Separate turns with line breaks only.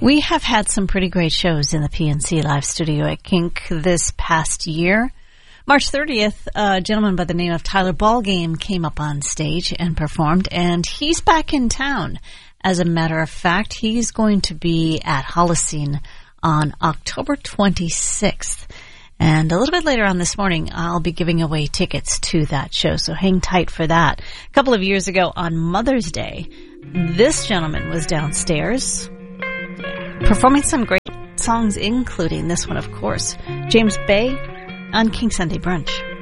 We have had some pretty great shows in the PNC Live Studio at Kink this past year. March 30th, a gentleman by the name of Tyler Ballgame came up on stage and performed, and he's back in town. As a matter of fact, he's going to be at Holocene on October 26th. And a little bit later on this morning, I'll be giving away tickets to that show, so hang tight for that. A couple of years ago on Mother's Day, this gentleman was downstairs performing some great songs, including this one, of course, James Bay on Kink Sunday Brunch.